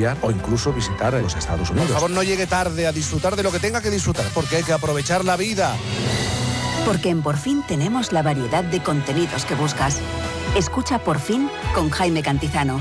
estudiar o incluso visitar los Estados Unidos. Por favor, no llegue tarde a disfrutar de lo que tenga que disfrutar, porque hay que aprovechar la vida. Porque en Por Fin tenemos la variedad de contenidos que buscas. Escucha Por Fin con Jaime Cantizano.